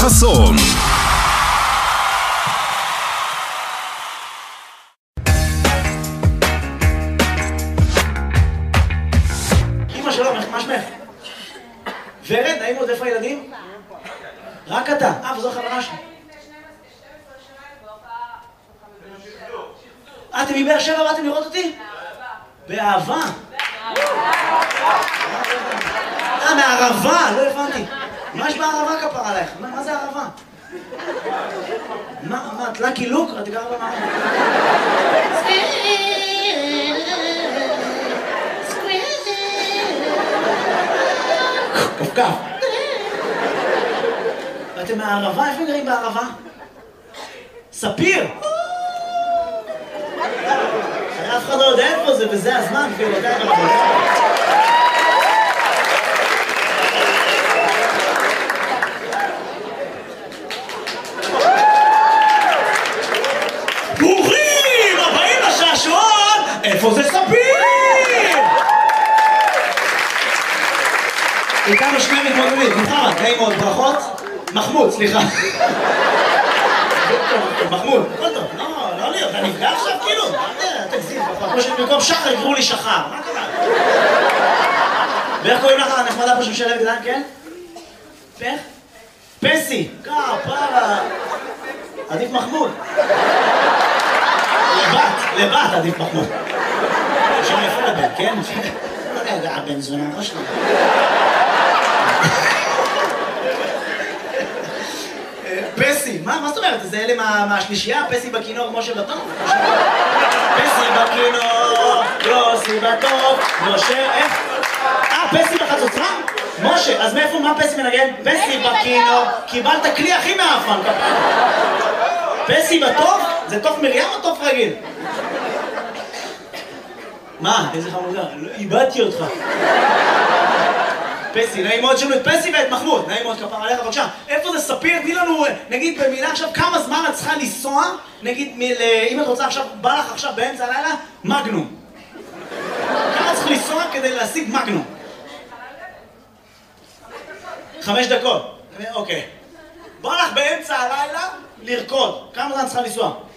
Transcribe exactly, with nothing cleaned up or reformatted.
חסון. אמא שלום, מה שמך? ורד, נעים עוד, איפה הילדים? רק אתה. אה, וזו החברה שלי. אה, אתם מבאר שבע באתם לראות אותי? באהבה. אה, מהערבה, לא הבנתי. מה יש בערבה כפר עלייך? מה זה ערבה? מה, מה, את לקי לוק? את גרה במערבה. כפכף. ואתם מהערבה? איפה גרים בערבה? ספיר! אף אחד לא יודע איפה זה, וזה הזמן, כאילו, יודע איפה זה. ברוכים הבאים לשעשועון! איפה זה ספיר? איתנו שני מתמודדים, מוחמד, נעים מאוד, ברכות. מחמוד, סליחה. מחמוד, הכל טוב, לא, לא לי, אתה נפגע עכשיו כאילו? תגזים, כמו שבמקום שחר יקראו לי שחר, מה קרה? ואיך קוראים לך הנחמדה פה שמשלב גדלן, כן? פך? פסי, כפרה. עדיף מחמוד. לבת, לבת עדיף מחמוד. שם יפה לבן, כן? רגע, הבן זונה, לא שלי. פסי, מה, מה זאת אומרת? זה אלה מהשלישייה? פסי בכינור, משה בטוב? פסי בכינור, יוסי בטוב, משה, איך? אה, פסי בחצוצרה? משה, אז מאיפה, מה פסי מנגן? פסי בכינור, קיבלת כלי הכי מאפן. פסי בטוב? זה תוף מרים או תוף רגיל? מה? איזה חמודה? איבדתי אותך. פסי, נעים מאוד שלנו את פסי ואת מחמוד, נעים מאוד כפר עליך, בבקשה. איפה זה ספיר? תני לנו, נגיד במילה עכשיו, כמה זמן את צריכה לנסוע, נגיד, אם את רוצה עכשיו, בא לך עכשיו באמצע הלילה, מגנום. כמה צריך לנסוע כדי להשיג מגנום? חמש דקות. אוקיי. בא לך באמצע הלילה לרקוד. כמה זמן צריכה לנסוע?